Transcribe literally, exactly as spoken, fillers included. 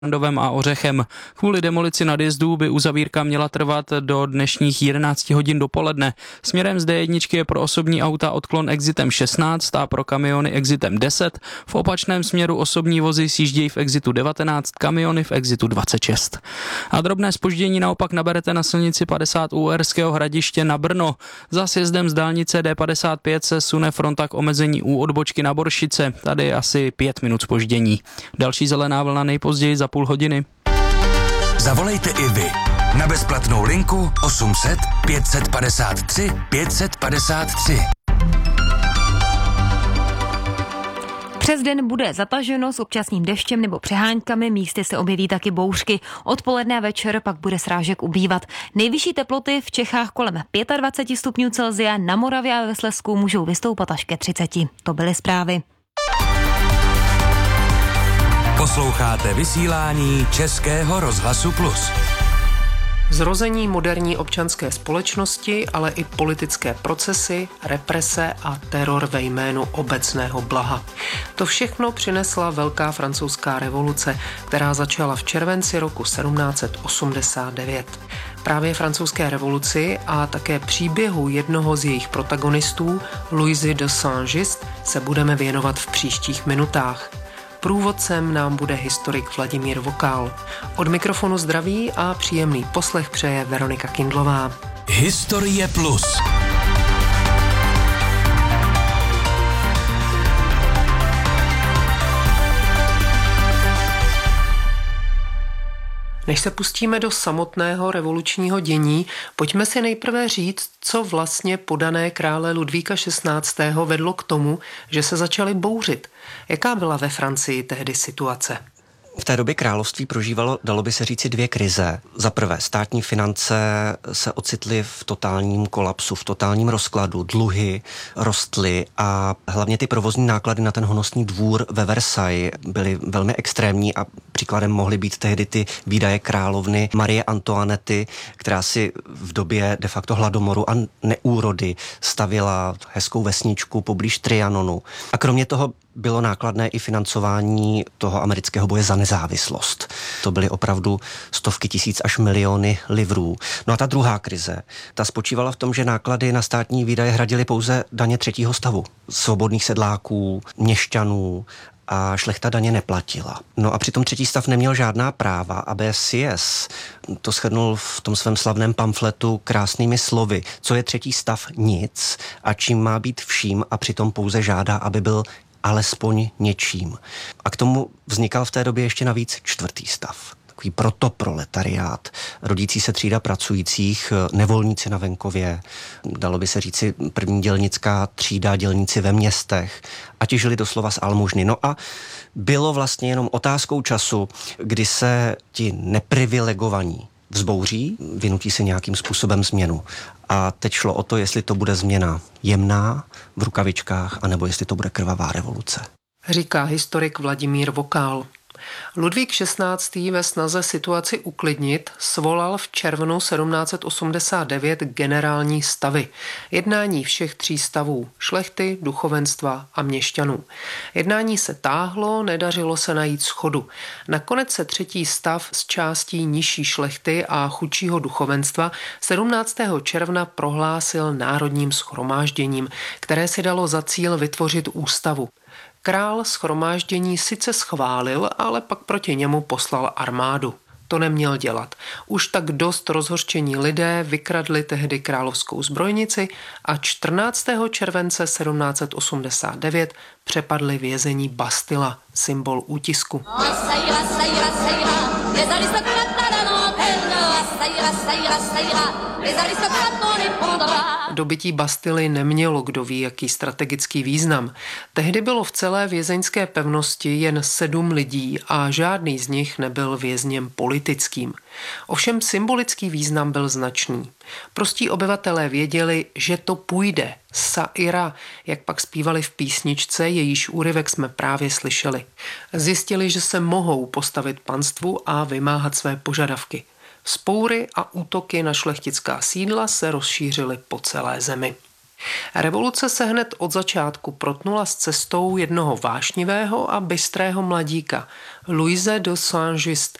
Barrandovem a Ořechem. Kvůli demolici nadjezdů by uzavírka měla trvat do dnešních jedenácti hodin dopoledne. Směrem z D jedna je pro osobní auta odklon exitem šestnáct a pro kamiony exitem deset. V opačném směru osobní vozy sjíždějí v exitu devatenáct, kamiony v exitu dvacet šest. A drobné zpoždění naopak naberete na silnici padesát u Uherského Hradiště na Brno. Za sjezdem z dálnice D padesát pět se sune fronta k omezení u odbočky na Boršice. Tady je asi pět minut zpoždění. Další zelená vlna nejpozději za půl hodiny. Zavolejte i vy na bezplatnou linku osm set pět set padesát tři pět set padesát tři. Přes den bude zataženo s občasným deštěm nebo přeháňkami, místy se objeví taky bouřky. Odpoledne a večer pak bude srážek ubývat. Nejvyšší teploty v Čechách kolem dvacet pět stupňů Celsia, na Moravě a ve Slezsku můžou vystoupat až ke třiceti. To byly zprávy. Posloucháte vysílání Českého rozhlasu Plus. Zrození moderní občanské společnosti, ale i politické procesy, represe a teror ve jménu obecného blaha. To všechno přinesla Velká francouzská revoluce, která začala v červenci roku sedmnáct set osmdesát devět. Právě francouzské revoluci a také příběhu jednoho z jejich protagonistů, Louisy de Saint-Just, se budeme věnovat v příštích minutách. Průvodcem nám bude historik Vladimír Vokál. Od mikrofonu zdraví a příjemný poslech přeje Veronika Kindlová. Historie Plus. Než se pustíme do samotného revolučního dění, pojďme si nejprve říct, co vlastně podané krále Ludvíka šestnáctého vedlo k tomu, že se začaly bouřit. Jaká byla ve Francii tehdy situace? V té době království prožívalo, dalo by se říci, dvě krize. Za prvé, státní finance se ocitly v totálním kolapsu, v totálním rozkladu, dluhy rostly a hlavně ty provozní náklady na ten honosný dvůr ve Versailles byly velmi extrémní a příkladem mohly být tehdy ty výdaje královny Marie Antoinety, která si v době de facto hladomoru a neúrody stavila hezkou vesničku poblíž Trianonu. A kromě toho bylo nákladné i financování toho amerického boje za nezávislost. To byly opravdu stovky tisíc až miliony livrů. No a ta druhá krize, ta spočívala v tom, že náklady na státní výdaje hradily pouze daně třetího stavu. Svobodných sedláků, měšťanů a šlechta daně neplatila. No a přitom třetí stav neměl žádná práva a B C S to shrnul v tom svém slavném pamfletu krásnými slovy. Co je třetí stav? Nic. A čím má být vším a přitom pouze žádá, aby byl alespoň něčím. A k tomu vznikal v té době ještě navíc čtvrtý stav. Takový protoproletariát, rodící se třída pracujících, nevolníci na venkově, dalo by se říci první dělnická třída, dělníci ve městech a ti žili doslova z almužny. No a bylo vlastně jenom otázkou času, kdy se ti neprivilegovaní vzbouří, vynutí si nějakým způsobem změnu. A teď šlo o to, jestli to bude změna jemná, v rukavičkách, anebo jestli to bude krvavá revoluce. Říká historik Vladimír Vokál. Ludvík šestnáctý ve snaze situaci uklidnit svolal v červnu sedmnáct set osmdesát devět generální stavy. Jednání všech tří stavů, šlechty, duchovenstva a měšťanů. Jednání se táhlo, nedařilo se najít shodu. Nakonec se třetí stav z částí nižší šlechty a chudšího duchovenstva sedmnáctého června prohlásil národním shromážděním, které si dalo za cíl vytvořit ústavu. Král shromáždění sice schválil, ale pak proti němu poslal armádu. To neměl dělat. Už tak dost rozhořčení lidé vykradli tehdy královskou zbrojnici a čtrnáctého července sedmnáct set osmdesát devět přepadli vězení Bastila, symbol útisku. Dobytí Bastily nemělo kdo ví jaký strategický význam. Tehdy bylo v celé vězeňské pevnosti jen sedm lidí a žádný z nich nebyl vězněm politickým. Ovšem symbolický význam byl značný. Prostí obyvatelé věděli, že to půjde. Saira, jak pak zpívali v písničce, jejíž úryvek jsme právě slyšeli. Zjistili, že se mohou postavit panstvu a vymáhat své požadavky. Vzpoury a útoky na šlechtická sídla se rozšířily po celé zemi. Revoluce se hned od začátku protnula s cestou jednoho vášnivého a bystrého mladíka, Louise de Saint-Just,